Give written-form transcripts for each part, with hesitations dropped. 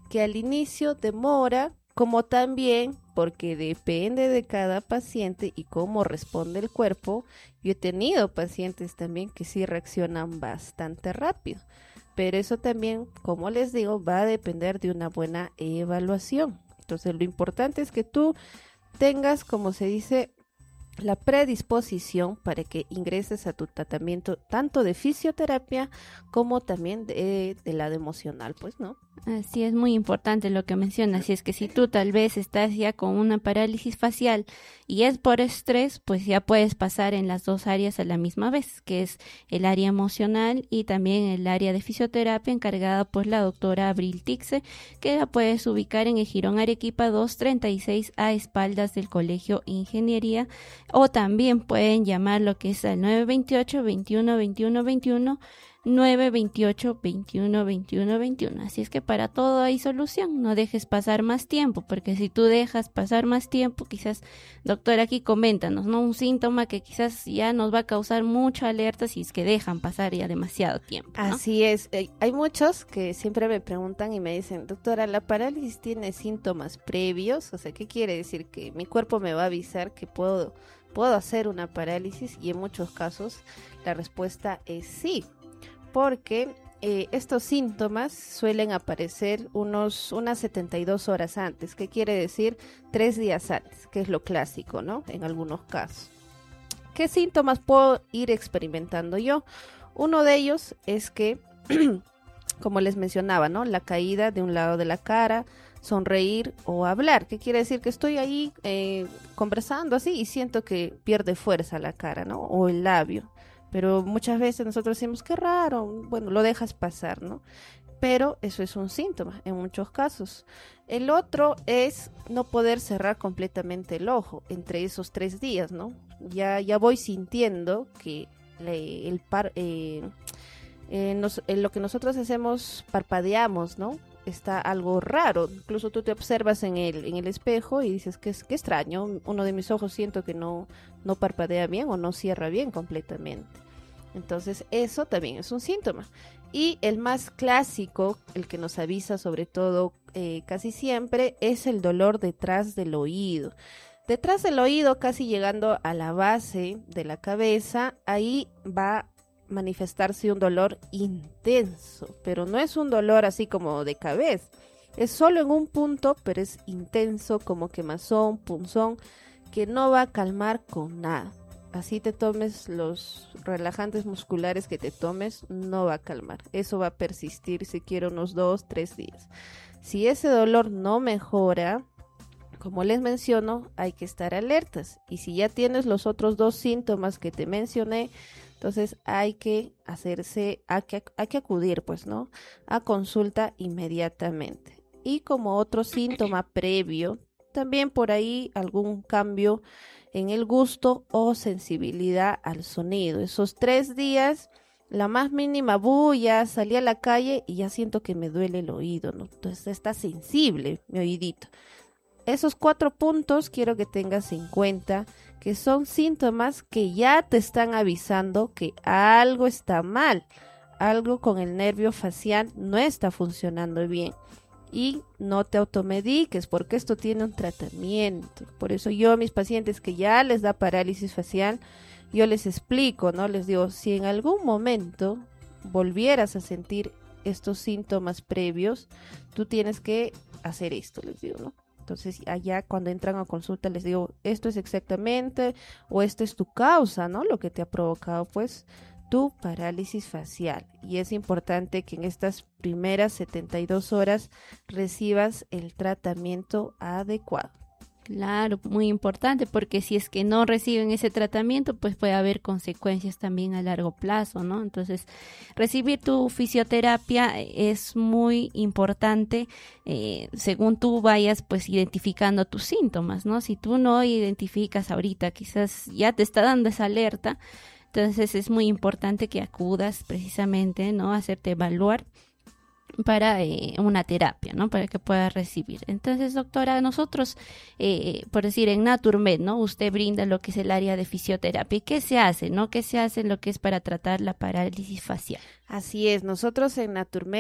que al inicio demora, como también porque depende de cada paciente y cómo responde el cuerpo. Yo he tenido pacientes también que sí reaccionan bastante rápido, pero eso también, como les digo, va a depender de una buena evaluación. Entonces, lo importante es que tú tengas, como se dice, la predisposición para que ingreses a tu tratamiento tanto de fisioterapia como también de lado emocional, pues, ¿no? Así es, muy importante lo que mencionas. Y es que si tú tal vez estás ya con una parálisis facial y es por estrés, pues ya puedes pasar en las dos áreas a la misma vez, que es el área emocional y también el área de fisioterapia encargada por la doctora Abril Tixe, que la puedes ubicar en el Jirón Arequipa 236 a espaldas del Colegio Ingeniería, o también pueden llamar lo que es al 928 21 21 21 928 21 21 21. Así es que para todo hay solución. No dejes pasar más tiempo, porque si tú dejas pasar más tiempo, quizás, doctor, aquí coméntanos, ¿no? Un síntoma que quizás ya nos va a causar mucha alerta si es que dejan pasar ya demasiado tiempo, ¿no? Así es. Hay muchos que siempre me preguntan y me dicen, doctora, ¿la parálisis tiene síntomas previos? O sea, ¿qué quiere decir? Que mi cuerpo me va a avisar que puedo hacer una parálisis, y en muchos casos la respuesta es sí, porque estos síntomas suelen aparecer unas 72 horas antes. ¿Qué quiere decir? 3 días antes, que es lo clásico, ¿no? En algunos casos. ¿Qué síntomas puedo ir experimentando yo? Uno de ellos es que, como les mencionaba, ¿no? La caída de un lado de la cara, sonreír o hablar. ¿Qué quiere decir? Que estoy ahí conversando así y siento que pierde fuerza la cara, ¿no? O el labio. Pero muchas veces nosotros decimos, qué raro, bueno, lo dejas pasar, ¿no? Pero eso es un síntoma en muchos casos. El otro es no poder cerrar completamente el ojo entre esos 3 días, ¿no? Ya voy sintiendo que lo que nosotros hacemos, parpadeamos, ¿no? Está algo raro. Incluso tú te observas en el espejo y dices, qué extraño, uno de mis ojos siento que no parpadea bien o no cierra bien completamente. Entonces eso también es un síntoma. Y el más clásico, el que nos avisa sobre todo casi siempre, es el dolor detrás del oído. Detrás del oído, casi llegando a la base de la cabeza, ahí va a manifestarse un dolor intenso, pero no es un dolor así como de cabeza, es solo en un punto, pero es intenso, como quemazón, punzón, que no va a calmar con nada. Así te tomes los relajantes musculares que te tomes, no va a calmar. Eso va a persistir siquiera unos 2, 3 días. Si ese dolor no mejora, como les menciono, hay que estar alertas. Y si ya tienes los otros 2 síntomas que te mencioné, entonces hay que acudir, pues, ¿no? A consulta inmediatamente. Y como otro síntoma previo, también por ahí algún cambio en el gusto o sensibilidad al sonido. Esos 3 días, la más mínima bulla, salí a la calle y ya siento que me duele el oído, ¿no? Entonces está sensible mi oídito. Esos 4 puntos quiero que tengas en cuenta, que son síntomas que ya te están avisando que algo está mal, algo con el nervio facial no está funcionando bien. Y no te automediques, porque esto tiene un tratamiento. Por eso yo a mis pacientes que ya les da parálisis facial, yo les explico, ¿no? Les digo, si en algún momento volvieras a sentir estos síntomas previos, tú tienes que hacer esto, les digo, ¿no? Entonces allá cuando entran a consulta les digo, esto es exactamente, o esto es tu causa, ¿no? Lo que te ha provocado, pues, tu parálisis facial. Y es importante que en estas primeras 72 horas recibas el tratamiento adecuado. Claro, muy importante, porque si es que no reciben ese tratamiento, pues puede haber consecuencias también a largo plazo, ¿no? Entonces, recibir tu fisioterapia es muy importante según tú vayas pues identificando tus síntomas, ¿no? Si tú no identificas ahorita, quizás ya te está dando esa alerta, entonces es muy importante que acudas precisamente, ¿no? A hacerte evaluar para una terapia, ¿no? Para que pueda recibir. Entonces, doctora, nosotros, por decir, en Naturmed, ¿no? Usted brinda lo que es el área de fisioterapia. ¿Qué se hace, no? ¿Qué se hace en lo que es para tratar la parálisis facial? Así es, nosotros en Naturmed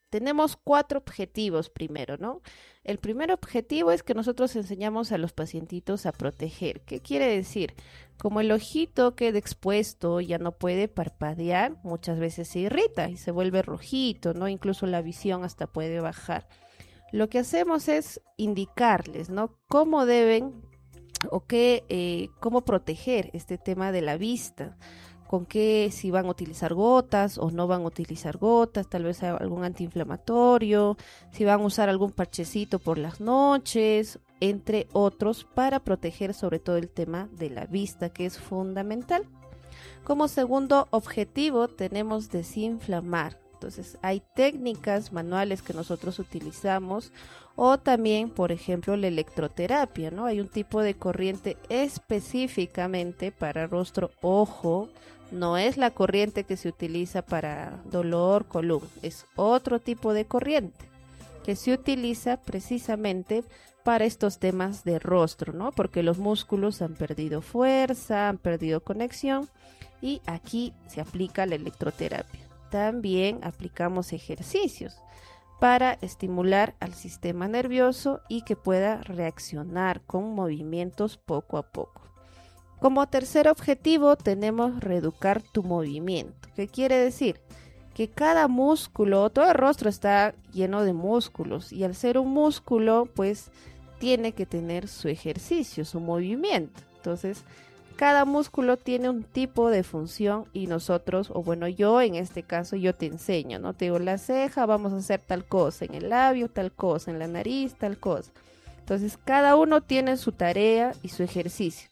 Tenemos 4 objetivos primero, ¿no? El primer objetivo es que nosotros enseñamos a los pacientitos a proteger. ¿Qué quiere decir? Como el ojito queda expuesto, ya no puede parpadear, muchas veces se irrita y se vuelve rojito, ¿no? Incluso la visión hasta puede bajar. Lo que hacemos es indicarles, ¿no? Cómo deben o cómo proteger este tema de la vista. Con qué, si van a utilizar gotas o no van a utilizar gotas, tal vez algún antiinflamatorio, si van a usar algún parchecito por las noches, entre otros, para proteger sobre todo el tema de la vista, que es fundamental. Como segundo objetivo tenemos desinflamar. Entonces hay técnicas manuales que nosotros utilizamos o también, por ejemplo, la electroterapia, ¿no? Hay un tipo de corriente específicamente para rostro, ojo, no es la corriente que se utiliza para dolor, columna, es otro tipo de corriente que se utiliza precisamente para estos temas de rostro, ¿no? Porque los músculos han perdido fuerza, han perdido conexión y aquí se aplica la electroterapia. También aplicamos ejercicios para estimular al sistema nervioso y que pueda reaccionar con movimientos poco a poco. Como tercer objetivo tenemos reeducar tu movimiento. ¿Qué quiere decir? Que cada músculo, todo el rostro está lleno de músculos y al ser un músculo pues tiene que tener su ejercicio, su movimiento. Entonces cada músculo tiene un tipo de función y nosotros, o bueno, yo en este caso, yo te enseño, ¿no? Te digo, la ceja, vamos a hacer tal cosa, en el labio tal cosa, en la nariz tal cosa. Entonces, cada uno tiene su tarea y su ejercicio.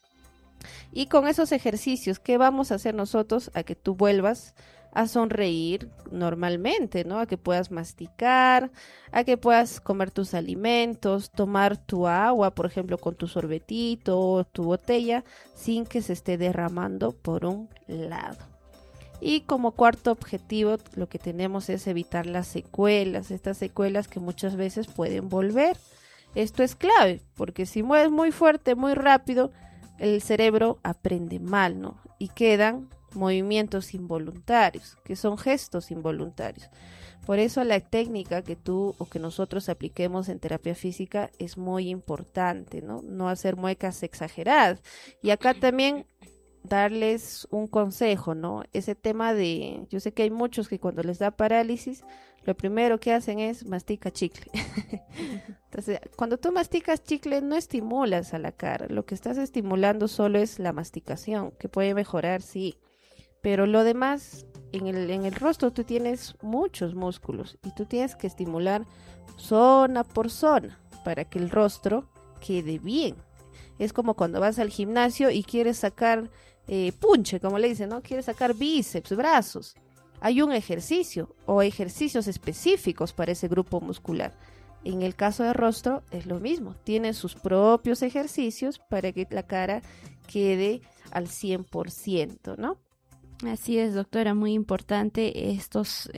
Y con esos ejercicios, ¿qué vamos a hacer nosotros? A que tú vuelvas a sonreír normalmente, ¿no? A que puedas masticar, a que puedas comer tus alimentos, tomar tu agua, por ejemplo, con tu sorbetito o tu botella, sin que se esté derramando por un lado. Y como cuarto objetivo, lo que tenemos es evitar las secuelas, estas secuelas que muchas veces pueden volver. Esto es clave, porque si mueves muy fuerte, muy rápido, el cerebro aprende mal, ¿no? Y quedan movimientos involuntarios, que son gestos involuntarios. Por eso la técnica que tú o que nosotros apliquemos en terapia física es muy importante, ¿no? No hacer muecas exageradas. Y acá también darles un consejo, ¿no? Ese tema de, yo sé que hay muchos que cuando les da parálisis, lo primero que hacen es mastica chicle. Entonces, cuando tú masticas chicle no estimulas a la cara, lo que estás estimulando solo es la masticación, que puede mejorar, sí. Pero lo demás, en el rostro tú tienes muchos músculos y tú tienes que estimular zona por zona para que el rostro quede bien. Es como cuando vas al gimnasio y quieres sacar punche, como le dicen, ¿no? Quieres sacar bíceps, brazos. Hay un ejercicio o ejercicios específicos para ese grupo muscular. En el caso del rostro es lo mismo. Tiene sus propios ejercicios para que la cara quede al 100%, ¿no? Así es, doctora, muy importante estos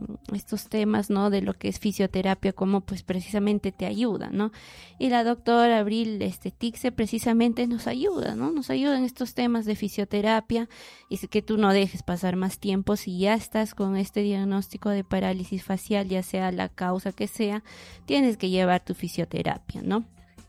temas, ¿no? De lo que es fisioterapia, cómo pues precisamente te ayuda, ¿no? Y la doctora Abril Tixe precisamente nos ayuda, ¿no? Nos ayuda en estos temas de fisioterapia y que tú no dejes pasar más tiempo si ya estás con este diagnóstico de parálisis facial, ya sea la causa que sea, tienes que llevar tu fisioterapia, ¿no?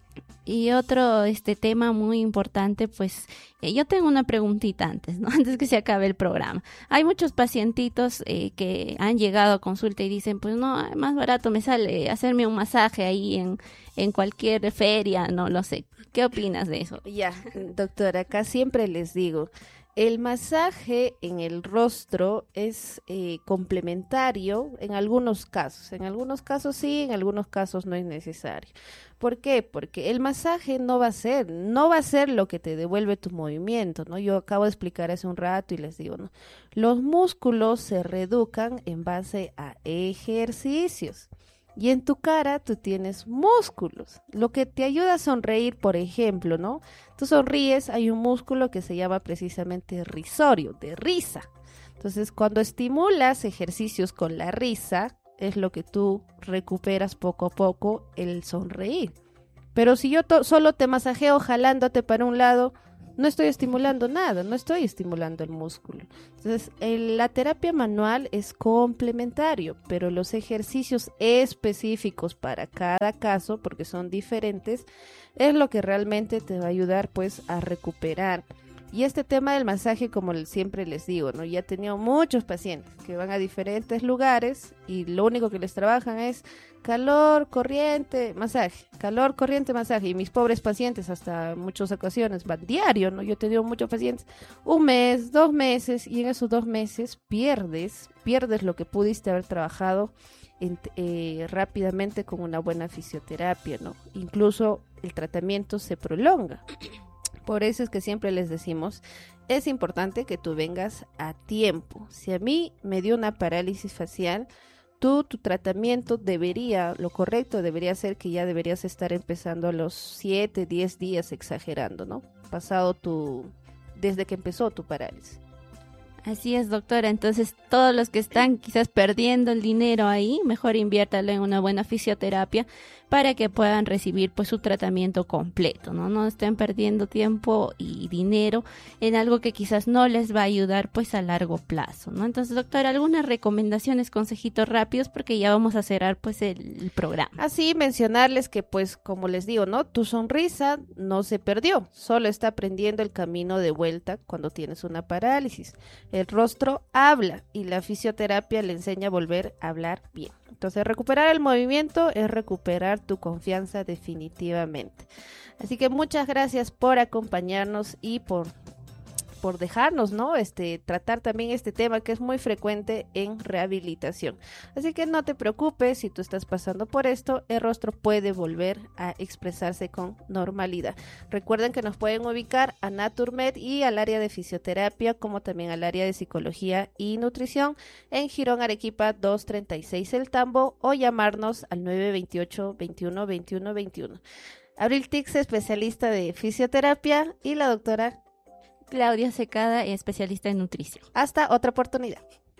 Y otro tema muy importante, pues yo tengo una preguntita antes, ¿no? Antes que se acabe el programa. Hay muchos pacientitos que han llegado a consulta y dicen, pues no, más barato me sale hacerme un masaje ahí en cualquier feria, no lo sé. ¿Qué opinas de eso? Ya, doctora, acá siempre les digo, el masaje en el rostro es complementario en algunos casos. En algunos casos sí, en algunos casos no es necesario. ¿Por qué? Porque el masaje no va a ser lo que te devuelve tu movimiento, ¿no? Yo acabo de explicar hace un rato y les digo, ¿no? Los músculos se reeducan en base a ejercicios. Y en tu cara tú tienes músculos, lo que te ayuda a sonreír, por ejemplo, ¿no? Tú sonríes, hay un músculo que se llama precisamente risorio, de risa. Entonces, cuando estimulas ejercicios con la risa, es lo que tú recuperas poco a poco el sonreír. Pero si yo solo te masajeo jalándote para un lado, no estoy estimulando nada, no estoy estimulando el músculo. Entonces, la terapia manual es complementario, pero los ejercicios específicos para cada caso, porque son diferentes, es lo que realmente te va a ayudar pues a recuperar. Y este tema del masaje, como siempre les digo, ¿no? Ya he tenido muchos pacientes que van a diferentes lugares y lo único que les trabajan es calor, corriente, masaje, calor, corriente, masaje. Y mis pobres pacientes hasta muchas ocasiones van diario, ¿no? Yo he tenido muchos pacientes, 1 mes, 2 meses, y en esos 2 meses pierdes lo que pudiste haber trabajado rápidamente con una buena fisioterapia, ¿no? Incluso el tratamiento se prolonga. Por eso es que siempre les decimos, es importante que tú vengas a tiempo. Si a mí me dio una parálisis facial, tu tratamiento lo correcto debería ser que ya deberías estar empezando a los 7, 10 días, exagerando, ¿no? Desde que empezó tu parálisis. Así es, doctora. Entonces, todos los que están quizás perdiendo el dinero ahí, mejor inviértalo en una buena fisioterapia para que puedan recibir pues su tratamiento completo, ¿no? No estén perdiendo tiempo y dinero en algo que quizás no les va a ayudar pues a largo plazo, ¿no? Entonces, doctora, algunas recomendaciones, consejitos rápidos porque ya vamos a cerrar pues el programa. Así mencionarles que pues como les digo, ¿no? Tu sonrisa no se perdió, solo está aprendiendo el camino de vuelta cuando tienes una parálisis. El rostro habla y la fisioterapia le enseña a volver a hablar bien. Entonces, recuperar el movimiento es recuperar tu confianza definitivamente. Así que muchas gracias por acompañarnos y por dejarnos, ¿no? Tratar también este tema que es muy frecuente en rehabilitación. Así que no te preocupes si tú estás pasando por esto, el rostro puede volver a expresarse con normalidad. Recuerden que nos pueden ubicar a Naturmed y al área de fisioterapia, como también al área de psicología y nutrición en Girón Arequipa 236 El Tambo, o llamarnos al 928 21 21 21. Abril Tix, especialista de fisioterapia, y la doctora Claudia Secada, especialista en nutrición. Hasta otra oportunidad.